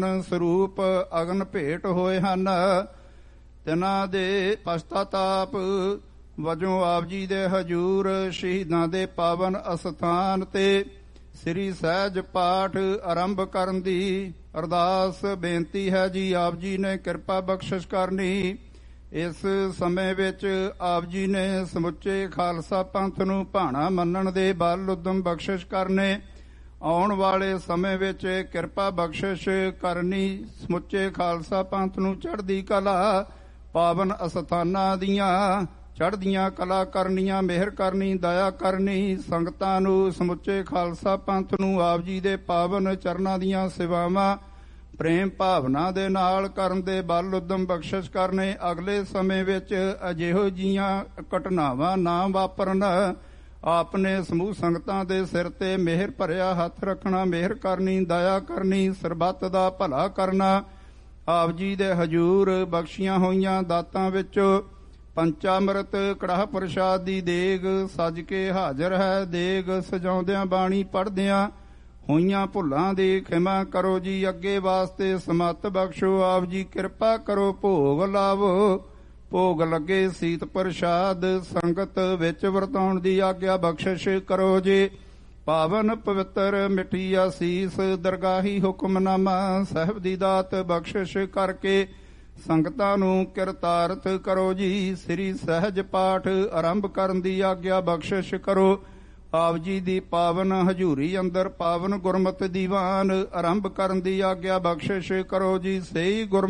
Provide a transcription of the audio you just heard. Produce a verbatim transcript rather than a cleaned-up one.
ਸਰੂਪ ਅਗਨ ਭੇਟ ਹੋਏ ਹਨ। ਤਿਨਾਂ ਦੇ ਪਛਤਾਤਾਪ ਵਜੋਂ ਆਪ ਜੀ ਦੇ ਹਜੂਰ ਸ਼ਹੀਦਾਂ ਦੇ ਪਾਵਨ ਅਸਥਾਨ ਤੇ ਸ੍ਰੀ ਸਹਿਜ ਪਾਠ ਆਰੰਭ ਕਰਨ ਦੀ ਅਰਦਾਸ ਬੇਨਤੀ ਹੈ ਜੀ। ਆਪ ਜੀ ਨੇ ਕਿਰਪਾ ਬਖਸ਼ਿਸ਼ ਕਰਨੀ। ਇਸ ਸਮੇਂ ਵਿੱਚ ਆਪ ਜੀ ਨੇ ਸਮੁੱਚੇ ਖਾਲਸਾ ਪੰਥ ਨੂੰ ਭਾਣਾ ਮੰਨਣ ਦੇ ਬਲ ਉਦਮ ਬਖਸ਼ਿਸ਼ ਕਰਨੇ। ਆਉਣ ਵਾਲੇ ਸਮੇਂ ਵਿੱਚ ਕਿਰਪਾ ਬਖਸ਼ਿਸ਼ ਕਰਨੀ। ਸਮੁੱਚੇ ਖਾਲਸਾ ਪੰਥ ਨੂੰ ਚੜ੍ਹਦੀ ਕਲਾ ਪਾਵਨ ਅਸਥਾਨਾਂ ਦੀਆਂ ਚੜ੍ਹਦੀਆਂ ਕਲਾ ਕਰਨੀਆਂ, ਮਿਹਰ ਕਰਨੀ, ਦਇਆ ਕਰਨੀ। ਸੰਗਤਾਂ ਨੂੰ ਸਮੁੱਚੇ ਖਾਲਸਾ ਪੰਥ ਨੂੰ ਆਪ ਜੀ ਦੇ ਪਾਵਨ ਚਰਨਾਂ ਦੀਆਂ ਸੇਵਾਵਾਂ ਪ੍ਰੇਮ ਭਾਵਨਾ ਦੇ ਨਾਲ ਕਰਨ ਦੇ ਬਲ ਉਦਮ ਬਖਸ਼ਿਸ਼ ਕਰਨੇ। ਅਗਲੇ ਸਮੇਂ ਵਿੱਚ ਅਜਿਹੋ ਜੀਆਂ ਘਟਨਾਵਾਂ ਨਾ ਵਾਪਰਨ। ਆਪਨੇ ਸਮੂਹ ਸੰਗਤਾਂ ਦੇ ਸਿਰ ਤੇ ਮਿਹਰ ਭਰਿਆ ਹੱਥ ਰੱਖਣਾ, ਮਿਹਰ ਕਰਨੀ, ਦਇਆ ਕਰਨੀ, ਸਰਬੱਤ ਦਾ ਭਲਾ ਕਰਨਾ। ਆਪ ਜੀ ਦੇ ਹਜੂਰ ਬਖਸ਼ੀਆਂ ਹੋਈਆਂ ਦਾਤਾਂ ਵਿੱਚੋਂ ਪੰਚਾਮ੍ਰਿਤ ਕੜਾਹ ਪ੍ਰਸ਼ਾਦ ਦੀ ਦੇਗ ਸੱਜ ਕੇ ਹਾਜ਼ਰ ਹੈ। ਦੇਗ ਸਜਾਉਂਦਿਆਂ ਬਾਣੀ ਪੜ੍ਹਦਿਆਂ ਹੋਈਆਂ ਭੁੱਲਾਂ ਦੀ ਖਿਮਾ ਕਰੋ ਜੀ। ਅੱਗੇ ਵਾਸਤੇ ਸਮੱਤ ਬਖਸ਼ੋ। ਆਪ ਜੀ ਕਿਰਪਾ ਕਰੋ, ਭੋਗ ਲਾਵੋ। ਭੋਗ ਲੱਗੇ ਸੀਤ ਪ੍ਰਸ਼ਾਦ ਸੰਗਤ ਵਿੱਚ ਵਰਤਾਉਣ ਦੀ ਆਗਿਆ ਬਖਸ਼ਿਸ਼ ਕਰੋ ਜੀ। ਪਾਵਨ ਪਵਿੱਤਰ ਮਿੱਠੀ ਆਸੀਸ ਦਰਗਾਹੀ ਹੁਕਮਨਾਮਾ ਸਾਹਿਬ ਦੀ ਦਾਤ ਬਖਸ਼ਿਸ਼ ਕਰਕੇ ਸੰਗਤਾਂ ਨੂੰ ਕਿਰਤਾਰਥ ਕਰੋ ਜੀ। ਸ੍ਰੀ ਸਹਿਜ ਪਾਠ ਆਰੰਭ ਕਰਨ ਦੀ ਆਗਿਆ ਬਖਸ਼ਿਸ਼ ਕਰੋ। ਆਪ ਜੀ ਦੀ ਪਾਵਨ ਹਜ਼ੂਰੀ ਅੰਦਰ ਪਾਵਨ ਗੁਰਮਤਿ ਦੀਵਾਨ ਆਰੰਭ ਕਰਨ ਦੀ ਆਗਿਆ ਬਖਸ਼ਿਸ਼ ਕਰੋ ਜੀ। ਸਹੀ ਗੁਰ